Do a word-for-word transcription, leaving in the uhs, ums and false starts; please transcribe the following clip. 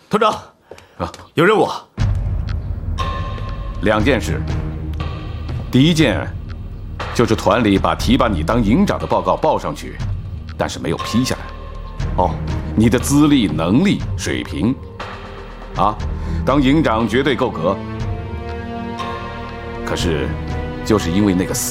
团长，啊，有任务。 两件事。第一件，就是团里把提拔你当营长的报告报上去，但是没有批下来。哦，你的资历、能力、水平，啊，当营长绝对够格。可是，就是因为那个四。